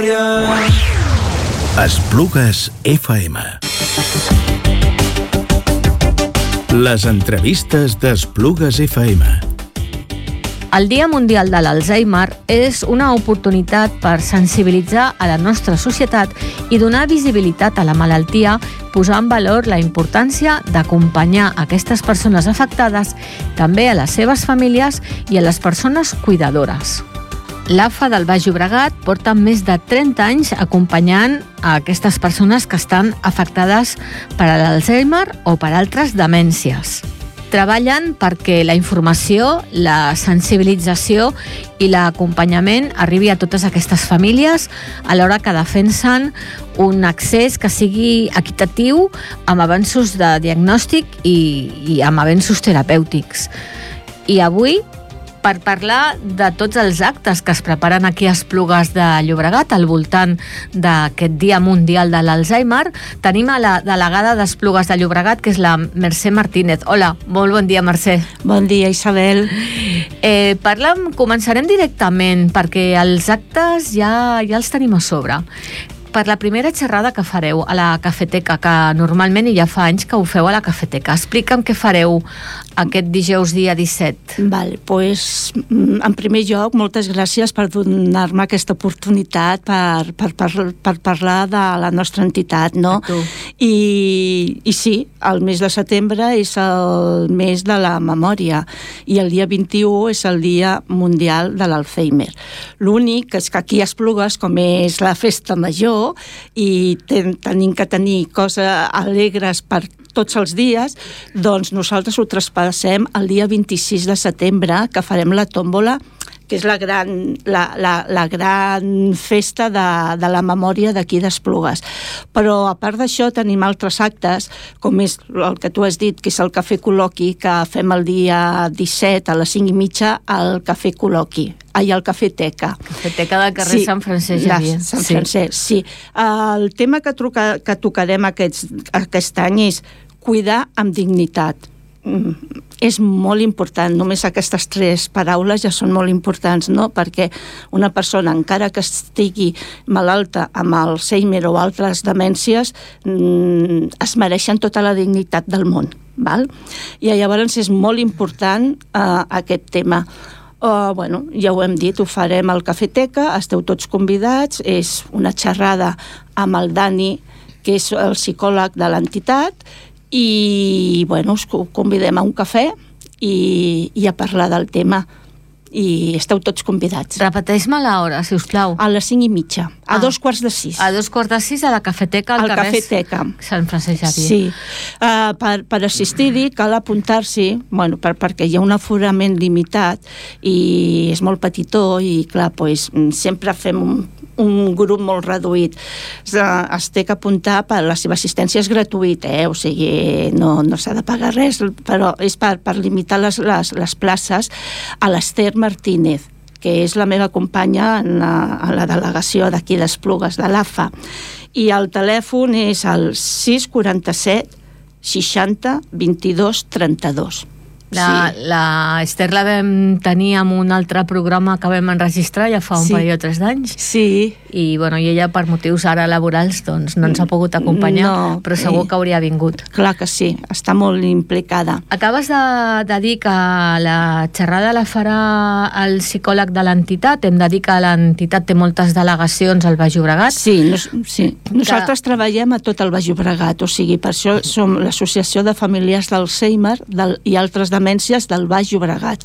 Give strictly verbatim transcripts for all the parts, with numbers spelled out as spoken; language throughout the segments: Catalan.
memòria. Esplugues F M. Les entrevistes d'Esplugues F M. El Dia Mundial de l'Alzheimer és una oportunitat per sensibilitzar a la nostra societat i donar visibilitat a la malaltia, posar en valor la importància d'acompanyar aquestes persones afectades, també a les seves famílies i a les persones cuidadores. L'A F A del Baix Llobregat porta més de trenta anys acompanyant a aquestes persones que estan afectades per l'Alzheimer o per altres demències. Treballen perquè la informació, la sensibilització i l'acompanyament arribi a totes aquestes famílies, alhora que defensen un accés que sigui equitatiu amb avenços de diagnòstic i, i amb avenços terapèutics. I avui, per parlar de tots els actes que es preparen aquí a Esplugues de Llobregat al voltant d'aquest Dia Mundial de l'Alzheimer, tenim a la delegada d'Esplugues de Llobregat, que és la Mercè Martínez. Hola, molt bon dia, Mercè. Bon dia, Isabel. Eh, parlem, començarem directament, perquè els actes ja, ja els tenim a sobre. Per la primera xerrada que fareu a la cafeteca, que normalment ja fa anys que ho feu a la cafeteca. Explica'm què fareu aquest dijous dia disset. Val, pues, en primer lloc, moltes gràcies per donar-me aquesta oportunitat per, per, per, per parlar de la nostra entitat, no? I, I sí, el mes de setembre és el mes de la memòria i el dia vint-i-u és el Dia Mundial de l'Alzheimer. L'únic és que aquí a Esplugues, com és la festa major, i ten, tenim que tenir coses alegres per tots els dies, doncs nosaltres ho traspassem el dia vint-i-sis de setembre, que farem la tòmbola, que és la gran, la, la, la gran festa de, de la memòria d'aquí d'Esplugues. Però a part d'això tenim altres actes, com és el que tu has dit, que és el cafè col·loqui, que fem el dia disset a les cinc i mitja al cafè col·loqui. Ai, al Cafeteca. Cafeteca del carrer sí, Sant Francesc Xavier. Sant Francesc, sí. sí. El tema que, truca, que tocarem aquest, aquest any és cuidar amb dignitat. Mm, és molt important, només aquestes tres paraules ja són molt importants, no? Perquè una persona, encara que estigui malalta amb Alzheimer o altres demències, mm, es mereixen tota la dignitat del món, val? I llavors és molt important uh, aquest tema. Uh, bueno, ja ho hem dit, ho farem al Cafeteca, esteu tots convidats, és una xerrada amb el Dani, que és el psicòleg de l'entitat, i bueno, us convidem a un cafè i, i a parlar del tema. I esteu tots convidats. Repeteix-me l'hora, si us plau. A les cinc i mitja, a ah. dos quarts de sis. A dos quarts de sis a la cafeteca al, al carrer Cafeteca. Sant Francesc Xavier. Sí. Uh, per, per assistir-hi cal apuntar-s'hi, bueno, per, perquè hi ha un aforament limitat i és molt petitó i clar, pues, sempre fem un, un grup molt reduït. Uh, es té que apuntar per la seva assistència és gratuïta, eh? O sigui, no, no s'ha de pagar res, però és per, per limitar les, les, les places a l'Ester Martínez, que és la meva companya en la, en la delegació d'aquí d'Esplugues de l'A F A. I el telèfon és el sis quaranta-set seixanta vint-i-dos trenta-dos. La, sí. la Esther la vam tenir en un altre programa que vam enregistrar ja fa un sí. parell o tres d'anys. Sí. I, bueno, i ella, per motius ara laborals, doncs no ens ha pogut acompanyar, no, però segur que hauria vingut. Clar que sí, està molt implicada. Acabes de, de dir que la xerrada la farà el psicòleg de l'entitat. Hem de dir que l'entitat té moltes delegacions al Baix Llobregat. Sí, no, sí. Nosaltres que... treballem a tot el Baix Llobregat, o sigui, per això som l'Associació de Familiars d'Alzheimer del, i altres demències del Baix Llobregat.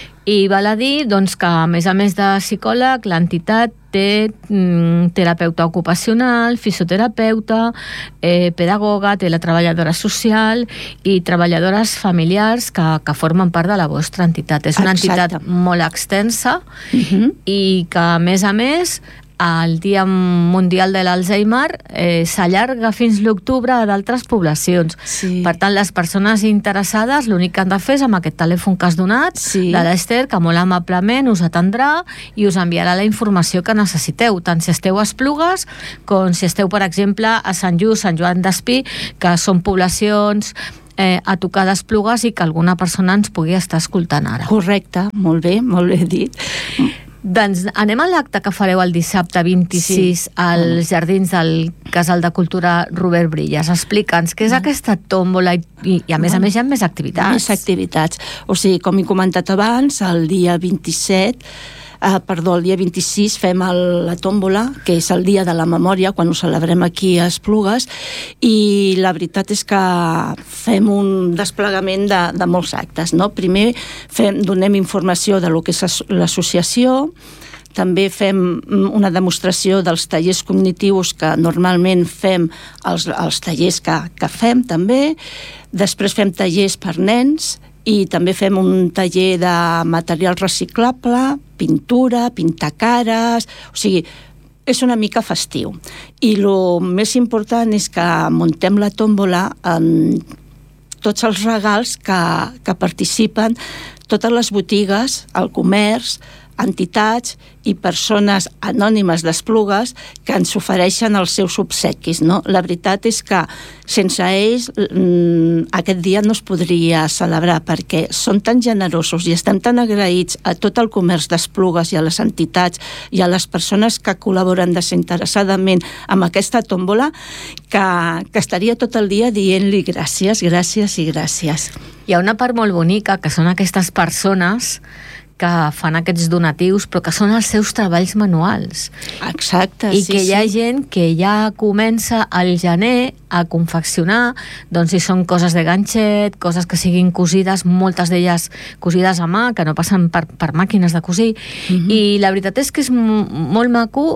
I val a dir doncs, que, a més a més de psicòleg, l'entitat té mm, terapeuta ocupacional, fisioterapeuta, eh, pedagoga, té la treballadora social i treballadores familiars que, que formen part de la vostra entitat. És una Exacte. entitat molt extensa uh-huh. i que, a més a més, el Dia Mundial de l'Alzheimer eh, s'allarga fins l'octubre a d'altres poblacions. Sí. Per tant, les persones interessades l'únic que han de fer és amb aquest telèfon que has donat, sí. de l'Ester, que molt amablement us atendrà i us enviarà la informació que necessiteu, tant si esteu a Esplugues com si esteu, per exemple, a Sant Just, Sant Joan d'Espí, que són poblacions eh, a tocar d'Esplugues i que alguna persona ens pugui estar escoltant ara. Correcte, molt bé, molt bé dit. Doncs anem a l'acte que fareu el dissabte vint-i-sis sí. als Jardins del Casal de Cultura Robert Brillas. Explica'ns què és aquesta tòmbola i, i, i a més a més hi ha més activitats. Més activitats. O sigui, com he comentat abans, el dia vint-i-set Uh, perdó, el dia vint-i-sis fem el, la tòmbola, que és el dia de la memòria, quan ho celebrem aquí a Esplugues, i la veritat és que fem un desplegament de, de molts actes, no? Primer fem, donem informació de lo que és l'associació, també fem una demostració dels tallers cognitius que normalment fem, els, els tallers que, que fem també, després fem tallers per nens, i també fem un taller de material reciclable, pintura, pintar cares, o sigui, és una mica festiu. I el més important és que muntem la tòmbola amb tots els regals que, que participen, totes les botigues, el comerç, entitats i persones anònimes d'Esplugues que ens ofereixen els seus obsequis, no? La veritat és que sense ells aquest dia no es podria celebrar, perquè són tan generosos i estem tan agraïts a tot el comerç d'Esplugues i a les entitats i a les persones que col·laboren desinteressadament amb aquesta tòmbola que, que estaria tot el dia dient-li gràcies, gràcies i gràcies. Hi ha una part molt bonica, que són aquestes persones que fan aquests donatius, però que són els seus treballs manuals. Exacte, I sí, que hi ha sí. gent que ja comença al gener a confeccionar, doncs si són coses de ganxet, coses que siguin cosides, moltes d'elles cosides a mà, que no passen per, per màquines de cosir, mm-hmm. i la veritat és que és molt maco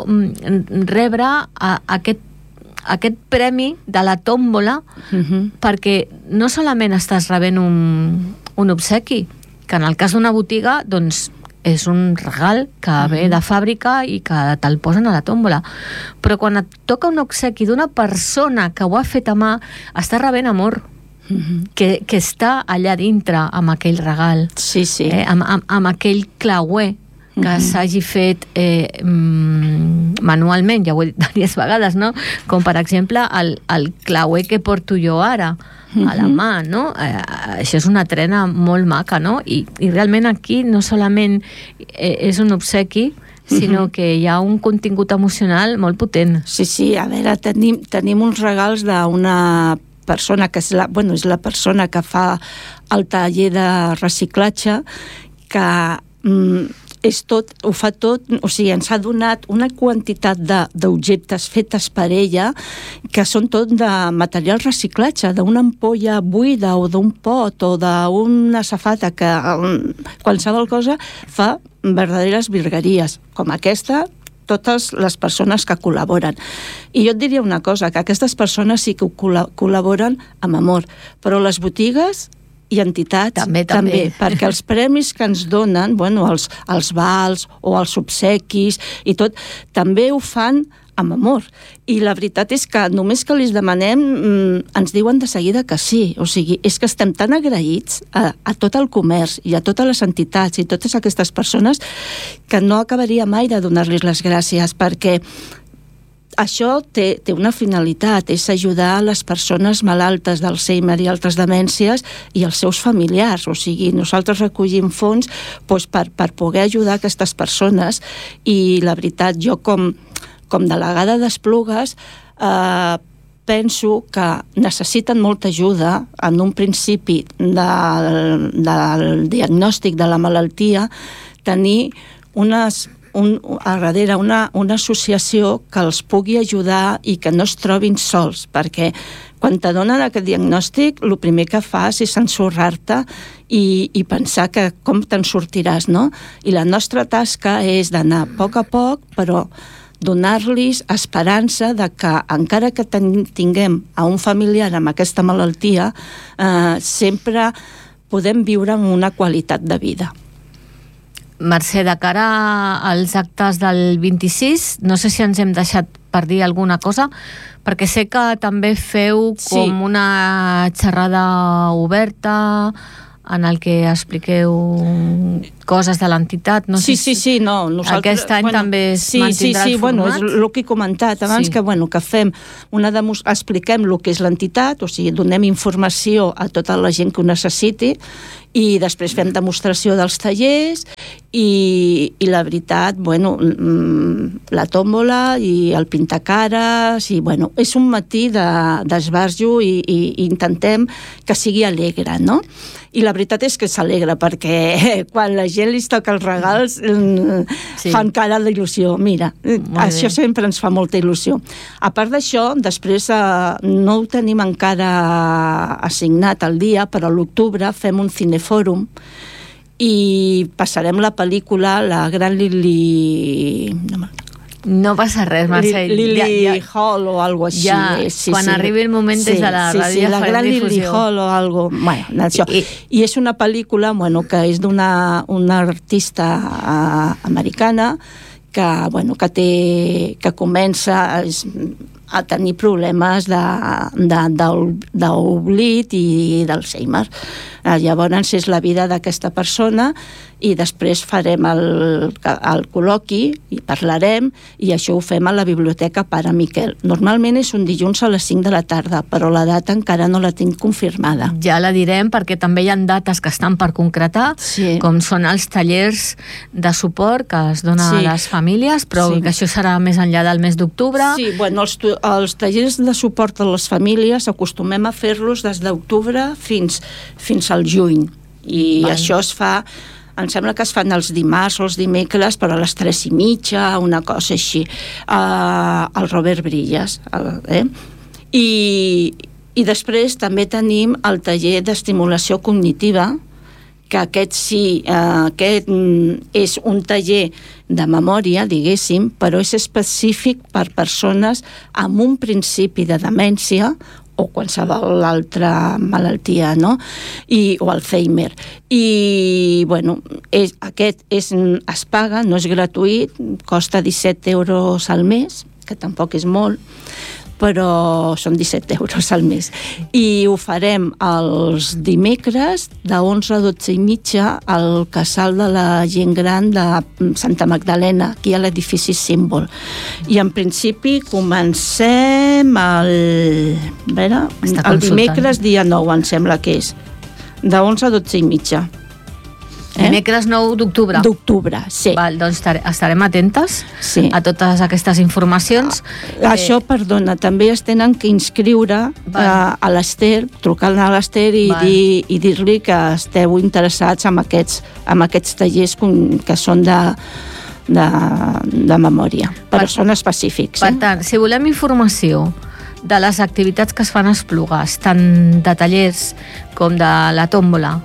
rebre a, aquest aquest premi de la tòmbola, uh-huh. perquè no solament estàs rebent un, un obsequi, que en el cas d'una botiga doncs és un regal que uh-huh. ve de fàbrica i que te'l posen a la tòmbola, però quan et toca un obsequi d'una persona que ho ha fet a mà, estàs rebent amor, uh-huh. que, que està allà dintre amb aquell regal, sí, sí. Eh, amb, amb, amb aquell clauer que uh-huh. s'hagi fet eh, manualment, ja ho he dit diverses vegades, no? Com per exemple el, el clauer que porto jo ara uh-huh. a la mà, no? Eh, això és una trena molt maca, no? I, i realment aquí no solament eh, és un obsequi, sinó uh-huh. que hi ha un contingut emocional molt potent. Sí, sí, a veure, tenim, tenim uns regals d'una persona que és la, bueno, és la persona que fa el taller de reciclatge, que mm, és tot, ho fa tot, o sigui, ens ha donat una quantitat d'objectes fetes per ella que són tot de material reciclatge, d'una ampolla buida o d'un pot o d'una safata que qualsevol cosa fa verdaderes virgueries, com aquesta, totes les persones que col·laboren. I jo et diria una cosa, que aquestes persones sí que col·laboren amb amor, però les botigues i entitats també, també. també, perquè els premis que ens donen, bueno, els, els vals o els obsequis i tot, també ho fan amb amor. I la veritat és que només que els demanem ens diuen de seguida que sí. O sigui, és que estem tan agraïts a, a tot el comerç i a totes les entitats i totes aquestes persones que no acabaria mai de donar-los les gràcies, perquè això té, té una finalitat, és ajudar les persones malaltes d'Alzheimer i altres demències i els seus familiars. O sigui, nosaltres recollim fons doncs, per, per poder ajudar aquestes persones, i la veritat, jo com, com delegada d'Esplugues eh, penso que necessiten molta ajuda en un principi del, del diagnòstic de la malaltia, tenir unes Un, a darrere una, una associació que els pugui ajudar i que no es trobin sols, perquè quan te donen aquest diagnòstic el primer que fas és ensorrar-te i, i pensar que com te'n sortiràs, no? I la nostra tasca és d'anar a poc a poc, però donar-los esperança de que encara que ten, tinguem a un familiar amb aquesta malaltia, eh, sempre podem viure amb una qualitat de vida. Mercè, de cara als actes del vint-i-sis, no sé si ens hem deixat per dir alguna cosa, perquè sé que també feu com sí. una xerrada oberta en el que expliqueu coses de l'entitat. No sí, sé sí, sí, no. Nosaltres, aquest any bueno, també es sí, mantindrà sí, sí, el bueno, format? és el que he comentat abans, Sí. que, bueno, que fem una demos... expliquem el que és l'entitat, o sigui, donem informació a tota la gent que ho necessiti i després fem demostració dels tallers i, i la veritat, bueno, la tòmbola i el pintacares i, bueno, és un matí d'esbarjo i, i, i intentem que sigui alegre, no? I la veritat és que s'alegra perquè quan la gent li toca els regals sí. fan cara d'il·lusió. Mira, Molt això bé. Sempre ens fa molta il·lusió. A part d'això, després eh, no ho tenim encara assignat al dia, però a l'octubre fem un cinefòrum i passarem la pel·lícula La gran Lili... No passa res, Mercè. Lily ja, ja, Hall o algo així. Ja, sí, quan sí. arribi el moment sí, des de la sí, ràdio sí, ja la farem gran difusió. Lily Hall o algo. Bueno, això. I, I és una pel·lícula, bueno, que és d'una una artista uh, americana que, bueno, que té que comença és, a tenir problemes d'oblit i d'Alzheimer. Uh, llavors és la vida d'aquesta persona i després farem el, el col·loqui i parlarem i això ho fem a la Biblioteca Pare Miquel. Normalment és un dilluns a les cinc de la tarda, però la data encara no la tinc confirmada. Ja la direm perquè també hi ha dates que estan per concretar, sí. com són els tallers de suport que es dona sí. a les famílies, però sí. que això serà més enllà del mes d'octubre. Sí, bueno, els, els tallers de suport a les famílies acostumem a fer-los des d'octubre fins, fins al juny i Val. Això es fa... Em sembla que es fan els dimarts o els dimecres, però a les tres i mitja, una cosa així. Uh, el Robert Brillas. Uh, eh? I, I després també tenim el taller d'estimulació cognitiva, que aquest sí, uh, aquest és un taller de memòria, diguéssim, però és específic per persones amb un principi de demència o qualsevol altra malaltia, no? I, o Alzheimer. I, bueno, és, aquest és, es paga, no és gratuït, costa disset euros al mes, que tampoc és molt, però són disset euros al mes. I ho farem els dimecres de onze a dotze i mitja al casal de la gent gran de Santa Magdalena, aquí a l'edifici Símbol. I en principi comencem el, a veure, el dimecres dia nou, em sembla que és, de onze a dotze i mitja. Eh? Dimecres nou d'octubre. D'octubre, sí. Val, doncs estarem atentes sí. a totes aquestes informacions. Ah, això, eh... perdona, també es tenen que inscriure a, a l'Ester, trucar a l'Ester i, dir, i dir-li que esteu interessats en aquests, en aquests tallers que són de, de, de memòria, però per, són específics. Per eh? tant, si volem informació de les activitats que es fan a Esplugues, tant de tallers com de la tòmbola,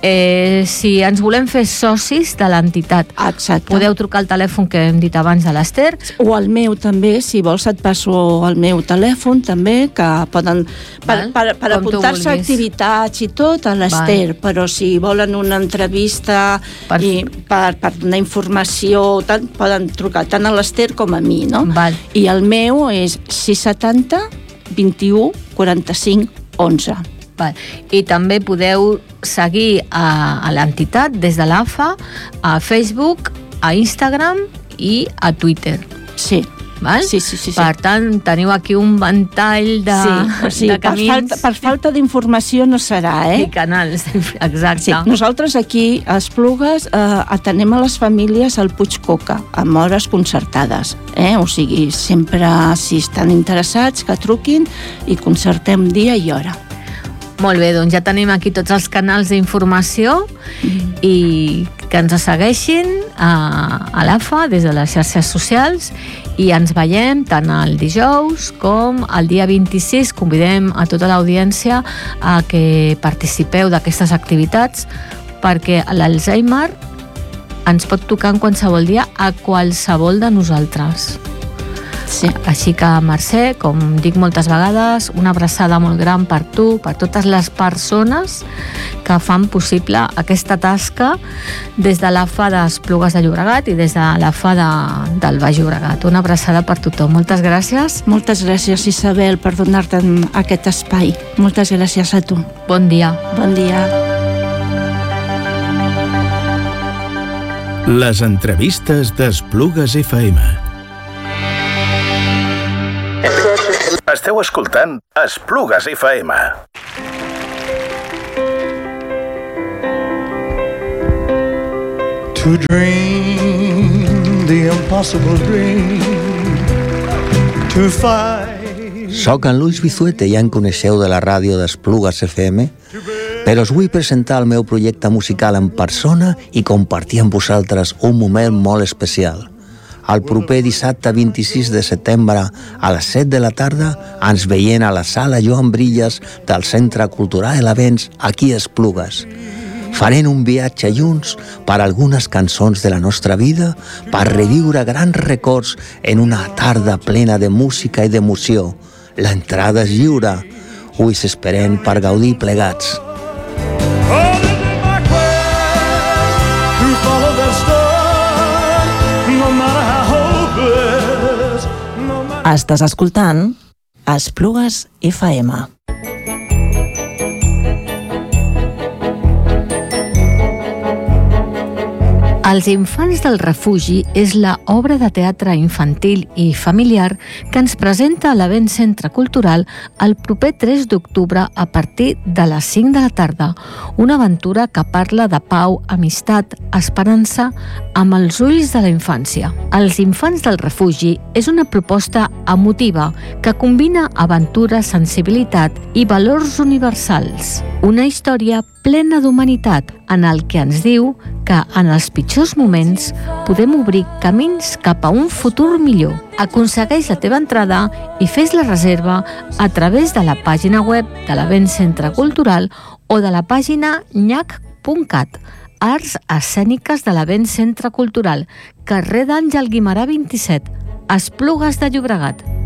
eh, si ens volem fer socis de l'entitat, podeu trucar al telèfon que hem dit abans de l'Ester. O al meu també, si vols et passo el meu telèfon també, que poden, per, per, per apuntar-se a activitats i tot, a l'Ester, però si volen una entrevista per, i per, per donar informació, tant, poden trucar tant a l'Ester com a mi, no? Val. I el meu és sis setanta vint-i-u quaranta-cinc onze. Val. I també podeu seguir a, a l'entitat des de l'A F A, a Facebook, a Instagram i a Twitter. Sí. Val? Sí, sí, sí, sí. Per tant, teniu aquí un ventall de, sí, sí, de camins. Per falta, per falta d'informació no serà, eh? I canals, exacte. Sí. Nosaltres aquí a Esplugues eh, atenem a les famílies al Puig Coca, amb hores concertades. Eh? O sigui, sempre, si estan interessats, que truquin i concertem dia i hora. Molt bé, doncs ja tenim aquí tots els canals d'informació mm. i que ens segueixin a, a l'A F A des de les xarxes socials i ens veiem tant el dijous com el dia vint-i-sis. Convidem a tota l'audiència a que participeu d'aquestes activitats perquè l'Alzheimer ens pot tocar en qualsevol dia a qualsevol de nosaltres. Sí. Així que, Mercè, com dic moltes vegades, una abraçada molt gran per tu, per totes les persones que fan possible aquesta tasca des de l'A F A d'Esplugues de Llobregat i des de l'A F A de, del Baix Llobregat. Una abraçada per tothom. Moltes gràcies. Moltes gràcies, Isabel, per donar-te aquest espai. Moltes gràcies a tu. Bon dia. Bon dia. Les entrevistes d'Esplugues F M. Esteu escoltant Esplugues F M. To dream the impossible dream, to fight. Soc en Luis Bizuete, ja en coneixeu de la ràdio d'Esplugues F M, però us vull presentar el meu projecte musical en persona i compartir amb vosaltres un moment molt especial. El proper dissabte vint-i-sis de setembre a les set de la tarda ens veiem a la sala Joan Brillas del Centre Cultural Elavens aquí a Esplugues. Farem un viatge junts per algunes cançons de la nostra vida, per reviure grans records en una tarda plena de música i d'emoció. L'entrada és lliure. Us esperem per gaudir plegats. Estàs escoltant Esplugues F M. Els infants del refugi és la obra de teatre infantil i familiar que ens presenta a l'Avenç Centre Cultural el proper tres d'octubre a partir de les cinc de la tarda. Una aventura que parla de pau, amistat, esperança amb els ulls de la infància. Els infants del refugi és una proposta emotiva que combina aventura, sensibilitat i valors universals. Una història plena d'humanitat en el que ens diu que en els pitjors moments podem obrir camins cap a un futur millor. Aconsegueix la teva entrada i fes la reserva a través de la pàgina web de l'Avenç Centre Cultural o de la pàgina nyac punt cat. Arts escèniques de l'Avenç Centre Cultural, carrer d'Àngel Guimerà vint-i-set, Esplugues de Llobregat.